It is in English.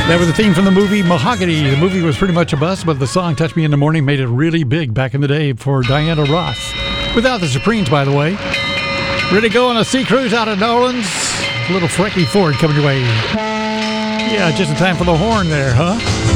That was the theme from the movie Mahogany. The movie was pretty much a bust, but the song Touch Me in the Morning made it really big back in the day for Diana Ross. Without the Supremes, by the way. Ready to go on a sea cruise out of New Orleans? A little Frankie Ford coming your way. Yeah, just in time for the horn there, huh?